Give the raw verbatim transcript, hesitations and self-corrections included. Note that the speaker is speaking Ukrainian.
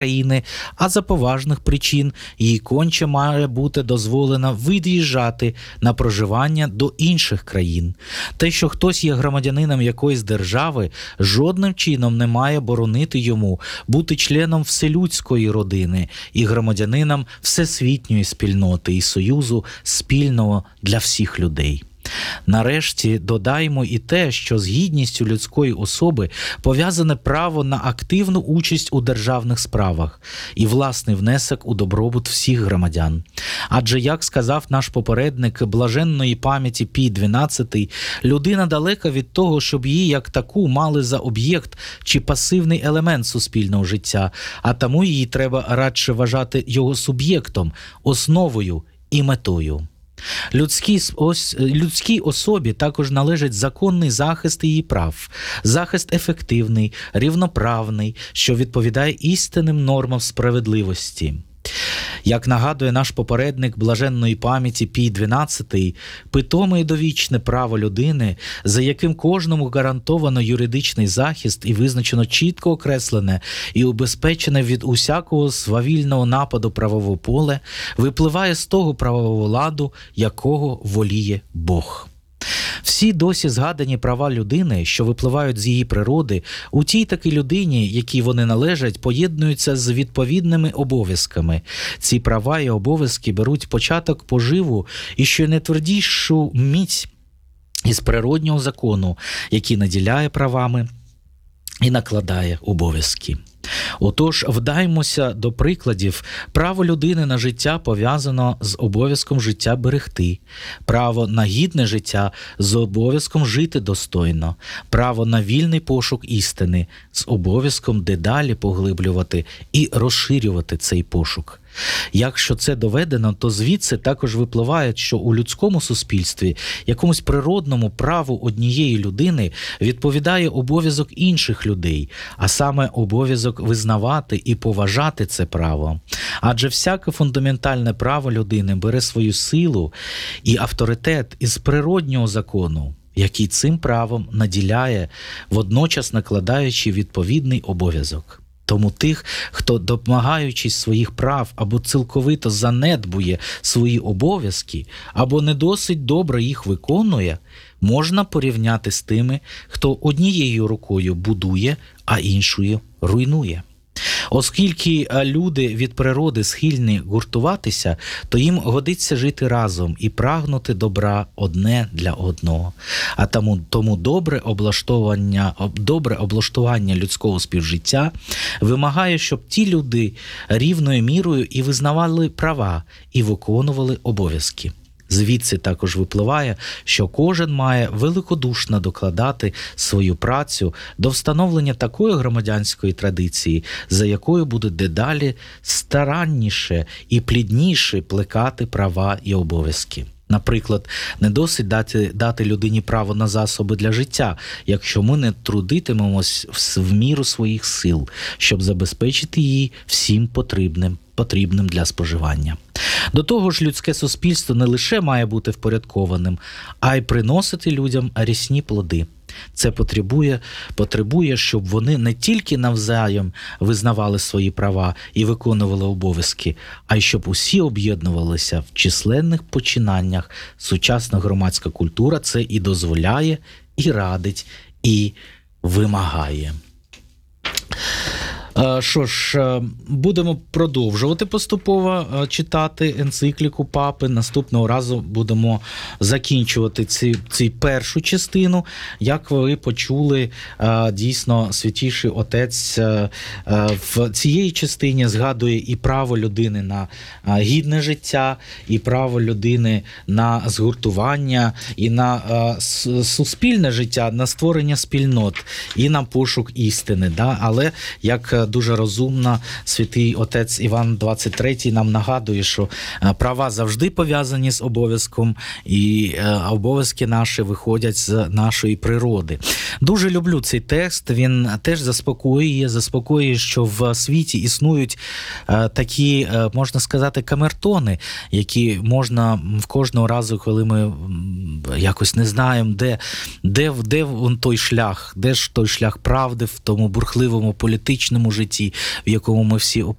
країни, а за поважних причин їй конче має бути дозволено від'їжджати на проживання до інших країн. Те, що хтось є громадянином якоїсь держави, жодним чином не має боронити йому бути членом вселюдської родини і громадянином всесвітньої спільноти і союзу спільного для всіх людей. Нарешті додаймо і те, що з гідністю людської особи пов'язане право на активну участь у державних справах і власний внесок у добробут всіх громадян. Адже, як сказав наш попередник блаженної пам'яті Пій дванадцятий, людина далека від того, щоб її як таку мали за об'єкт чи пасивний елемент суспільного життя, а тому її треба радше вважати його суб'єктом, основою і метою. Людській, ось, людській особі також належить законний захист її прав, захист ефективний, рівноправний, що відповідає істинним нормам справедливості. Як нагадує наш попередник блаженної пам'яті Пій дванадцятий, питоме і довічне право людини, за яким кожному гарантовано юридичний захист і визначено чітко окреслене і убезпечене від усякого свавільного нападу правове поле, випливає з того правового ладу, якого воліє Бог. Всі досі згадані права людини, що випливають з її природи, у тій такій людині, якій вони належать, поєднуються з відповідними обов'язками. Ці права і обов'язки беруть початок поживу і що найтвердішу міць із природнього закону, який наділяє правами і накладає обов'язки. Отож, вдаймося до прикладів. Право людини на життя пов'язано з обов'язком життя берегти, право на гідне життя з обов'язком жити достойно, право на вільний пошук істини з обов'язком дедалі поглиблювати і розширювати цей пошук. Якщо це доведено, то звідси також випливає, що у людському суспільстві якомусь природному праву однієї людини відповідає обов'язок інших людей, а саме обов'язок визнавати і поважати це право. Адже всяке фундаментальне право людини бере свою силу і авторитет із природнього закону, який цим правом наділяє, водночас накладаючи відповідний обов'язок. Тому тих, хто, домагаючись своїх прав або цілковито занедбує свої обов'язки, або не досить добре їх виконує, можна порівняти з тими, хто однією рукою будує, а іншою руйнує. Оскільки люди від природи схильні гуртуватися, то їм годиться жити разом і прагнути добра одне для одного. А тому, тому добре облаштування, добре облаштування людського співжиття вимагає, щоб ті люди рівною мірою і визнавали права, і виконували обов'язки. Звідси також випливає, що кожен має великодушно докладати свою працю до встановлення такої громадянської традиції, за якою буде дедалі старанніше і плідніше плекати права і обов'язки. Наприклад, не досить дати, дати людині право на засоби для життя, якщо ми не трудитимемось в міру своїх сил, щоб забезпечити її всім потрібним, потрібним для споживання. До того ж, людське суспільство не лише має бути впорядкованим, а й приносити людям рясні плоди. Це потребує, потребує, щоб вони не тільки навзаєм визнавали свої права і виконували обов'язки, а й щоб усі об'єднувалися в численних починаннях. Сучасна громадська культура це і дозволяє, і радить, і вимагає. Що ж, будемо продовжувати поступово читати енцикліку Папи. Наступного разу будемо закінчувати ці, ці першу частину. Як ви почули, дійсно, Святіший Отець в цієї частині згадує і право людини на гідне життя, і право людини на згуртування, і на суспільне життя, на створення спільнот, і на пошук істини. Да? Але, як дуже розумно святий отець Іван двадцять третій нам нагадує, що права завжди пов'язані з обов'язком, і обов'язки наші виходять з нашої природи. Дуже люблю цей текст, він теж заспокоює, заспокоює, що в світі існують такі, можна сказати, камертони, які можна в кожного разу, коли ми якось не знаємо, де, де, де той шлях, де ж той шлях правди в тому бурхливому політичному житті, в якому ми всі